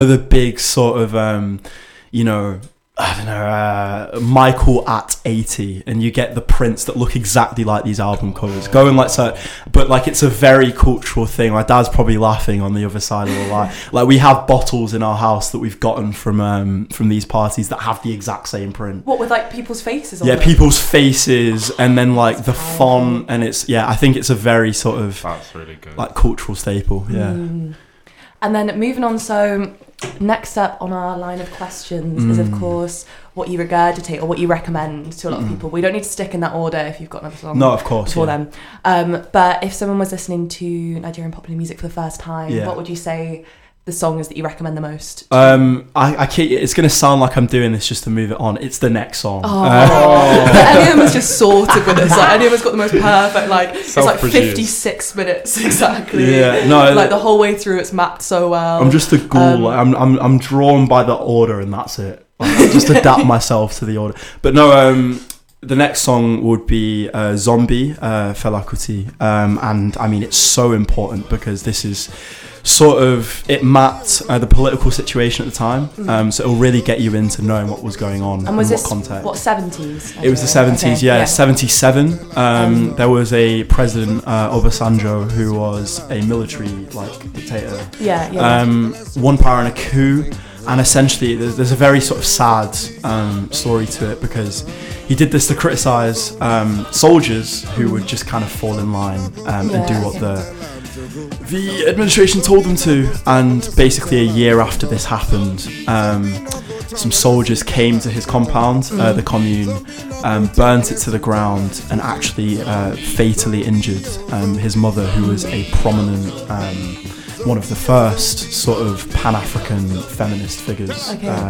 The big sort of, Michael at 80, and you get the prints that look exactly like these album covers. But like it's a very cultural thing. My dad's probably laughing on the other side of the line. Like we have bottles in our house that we've gotten from these parties that have the exact same print. What, with like people's faces on them? Yeah, people's faces, and then like the font, and I think it's a very sort of, that's really good, like cultural staple. Yeah. And then moving on, so next up on our line of questions is, of course, what you regurgitate or what you recommend to a lot of people. We don't need to stick in that order if you've got another song. No, of course. Before then. But if someone was listening to Nigerian popular music for the first time, what would you say the song is that you recommend the most? It's going to sound like I'm doing this just to move it on. It's the next song. Eliam was just sorted with this. Like, Eliam has got the most perfect, like, it's like 56 minutes exactly. Yeah, no, like the whole way through, it's mapped so well. I'm just a ghoul. I'm drawn by the order, and that's it. Like, I just adapt myself to the order. But no, the next song would be Zombie, Fela Kuti. And I mean, it's so important because this is sort of, it mapped the political situation at the time, so it'll really get you into knowing what was going on and what context. What, 70s? It was the 70s, okay. Yeah. 77. There was a president, Obasanjo, who was a military dictator. One power in a coup, and essentially there's a very sort of sad story to it, because he did this to criticise soldiers who would just kind of fall in line and do what the administration told them to. And basically a year after this happened, some soldiers came to his compound, the commune, burnt it to the ground, and actually fatally injured his mother, who was a prominent, one of the first sort of Pan-African feminist figures.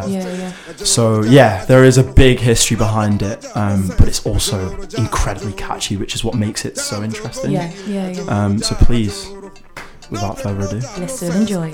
So there is a big history behind it, but it's also incredibly catchy, which is what makes it so interesting. So please, without further ado, listen, enjoy.